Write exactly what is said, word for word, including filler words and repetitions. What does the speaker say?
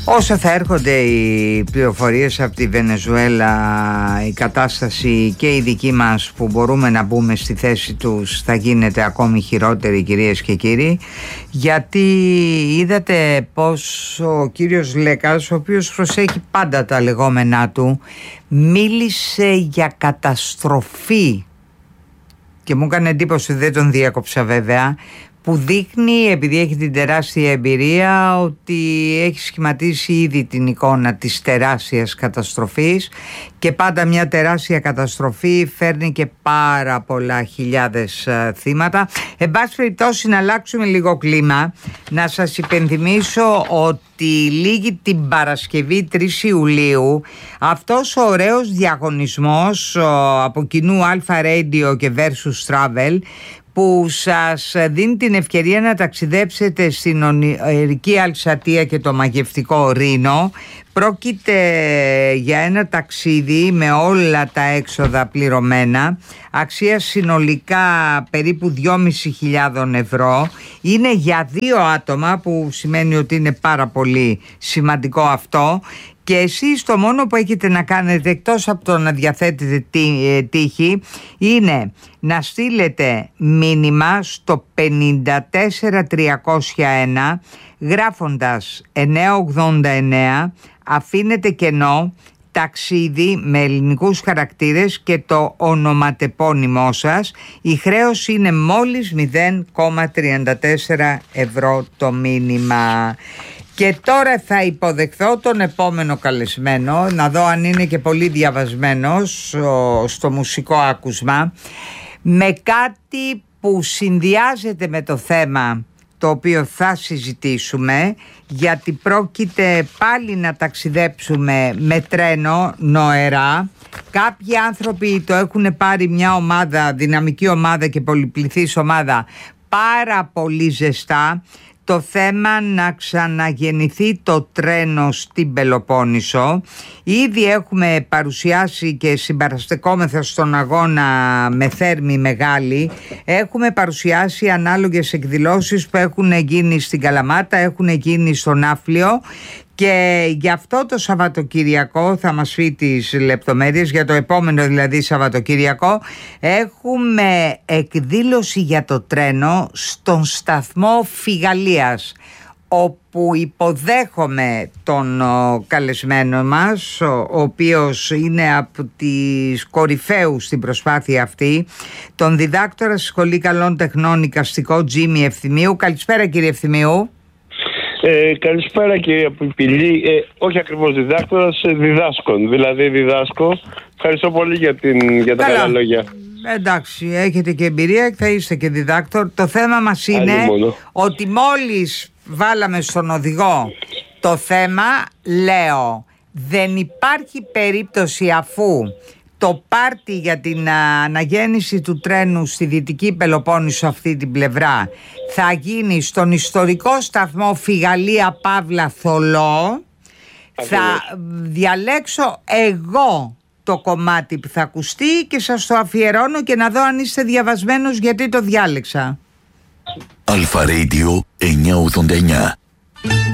Όσο θα έρχονται οι πληροφορίες από τη Βενεζουέλα, η κατάσταση και η δική μας που μπορούμε να μπούμε στη θέση τους θα γίνεται ακόμη χειρότερη, κυρίες και κύριοι, γιατί είδατε πως ο κύριος Λέκας, ο οποίος προσέχει πάντα τα λεγόμενά του, μίλησε για καταστροφή και μου έκανε εντύπωση, δεν τον διέκοψα βέβαια, που δείχνει, επειδή έχει την τεράστια εμπειρία, ότι έχει σχηματίσει ήδη την εικόνα της τεράστιας καταστροφής, και πάντα μια τεράστια καταστροφή φέρνει και πάρα πολλά χιλιάδες uh, θύματα. Εν πάση περιπτώσει, να αλλάξουμε λίγο κλίμα, να σας υπενθυμίσω ότι λήγει την Παρασκευή τρεις Ιουλίου αυτός ο ωραίος διαγωνισμός uh, από κοινού Alpha Radio και Versus Travel, που σας δίνει την ευκαιρία να ταξιδέψετε στην ονειρική Αλσατία και το μαγευτικό Ρήνο. Πρόκειται για ένα ταξίδι με όλα τα έξοδα πληρωμένα, αξία συνολικά περίπου δυόμισι χιλιάδες ευρώ. Είναι για δύο άτομα, που σημαίνει ότι είναι πάρα πολύ σημαντικό αυτό. Και εσείς το μόνο που έχετε να κάνετε, εκτός από το να διαθέτετε τύχη, είναι να στείλετε μήνυμα στο πενήντα τέσσερα τριακόσια ένα γράφοντας εννιακόσια ογδόντα εννέα, αφήνετε κενό, ταξίδι με ελληνικούς χαρακτήρες και το ονοματεπώνυμό σας. Η χρέωση είναι μόλις μηδέν κόμμα τριάντα τέσσερα ευρώ το μήνυμα. Και τώρα θα υποδεχθώ τον επόμενο καλεσμένο, να δω αν είναι και πολύ διαβασμένος στο μουσικό άκουσμα, με κάτι που συνδυάζεται με το θέμα το οποίο θα συζητήσουμε, γιατί πρόκειται πάλι να ταξιδέψουμε με τρένο νοερά. Κάποιοι άνθρωποι το έχουν πάρει μια ομάδα, δυναμική ομάδα και πολυπληθής ομάδα, πάρα πολύ ζεστά. Το θέμα να ξαναγεννηθεί το τρένο στην Πελοπόννησο. Ήδη έχουμε παρουσιάσει και συμπαραστεκόμεθα στον αγώνα με θέρμη μεγάλη. Έχουμε παρουσιάσει ανάλογες εκδηλώσεις που έχουν γίνει στην Καλαμάτα, έχουν γίνει στο Ναύπλιο. Και γι' αυτό το Σαββατοκυριακό, θα μας πει τις λεπτομέρειες, για το επόμενο δηλαδή Σαββατοκυριακό, έχουμε εκδήλωση για το τρένο στον σταθμό Φιγαλίας, όπου υποδέχομαι τον ο, καλεσμένο μας, ο, ο οποίος είναι από τις κορυφαίους στην προσπάθεια αυτή, τον διδάκτορα στη Σχολή Καλών Τεχνών Οικαστικό Τζίμι Ευθυμίου. Καλησπέρα, κύριε Ευθυμίου. Ε, καλησπέρα, κυρία Πιπηλή. Ε, όχι ακριβώς διδάκτορας, ε, διδάσκων. Δηλαδή διδάσκω. Ευχαριστώ πολύ για, την, για τα καλά, καλά λόγια. Εντάξει, έχετε και εμπειρία και θα είστε και διδάκτορ. Το θέμα μας είναι ότι μόλις βάλαμε στον οδηγό το θέμα, λέω, δεν υπάρχει περίπτωση, αφού το πάρτι για την αναγέννηση του τρένου στη Δυτική Πελοπόννησο, αυτή την πλευρά, θα γίνει στον ιστορικό σταθμό Φιγαλία Παύλα Θολό. Θα διαλέξω εγώ το κομμάτι που θα ακουστεί και σας το αφιερώνω, και να δω αν είστε διαβασμένος γιατί το διάλεξα. Alpha Radio εννιακόσια ογδόντα εννέα.